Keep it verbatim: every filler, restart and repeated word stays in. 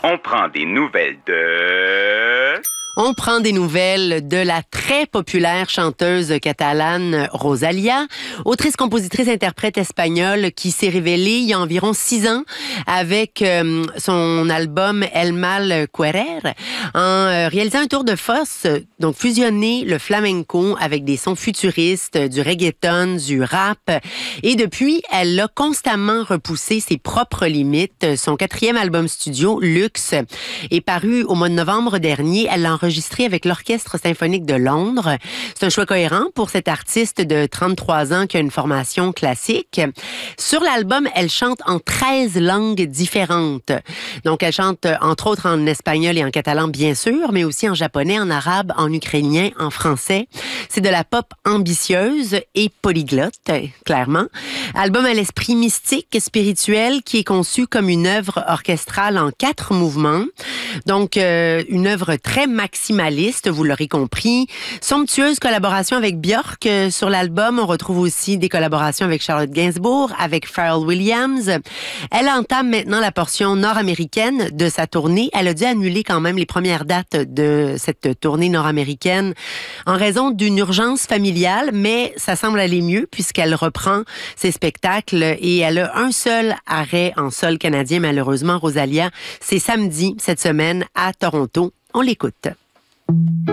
On prend des nouvelles de... On prend des nouvelles de la très populaire chanteuse catalane Rosalia, autrice, compositrice, interprète espagnole qui s'est révélée il y a environ six ans avec euh, son album El Mal Querer en euh, réalisant un tour de force, donc fusionner le flamenco avec des sons futuristes, du reggaeton, du rap. Et depuis, elle a constamment repoussé ses propres limites. Son quatrième album studio, Luxe, est paru au mois de novembre dernier. Elle l'a enregistré avec l'Orchestre symphonique de Londres. C'est un choix cohérent pour cette artiste de trente-trois ans qui a une formation classique. Sur l'album, elle chante en treize langues différentes. Donc, elle chante entre autres en espagnol et en catalan, bien sûr, mais aussi en japonais, en arabe, en ukrainien, en français. C'est de la pop ambitieuse et polyglotte, clairement. Album à l'esprit mystique, spirituel, qui est conçu comme une œuvre orchestrale en quatre mouvements. Donc, euh, une œuvre très maximaliste, vous l'aurez compris. Somptueuse collaboration avec Björk euh, sur l'album. On retrouve aussi des collaborations avec Charlotte Gainsbourg, avec Pharrell Williams. Elle entame maintenant la portion nord-américaine de sa tournée. Elle a dû annuler quand même les premières dates de cette tournée nord-américaine en raison d'une urgence familiale, mais ça semble aller mieux puisqu'elle reprend ses spectacles et elle a un seul arrêt en sol canadien, malheureusement, Rosalia. C'est samedi, cette semaine, à Toronto. On l'écoute.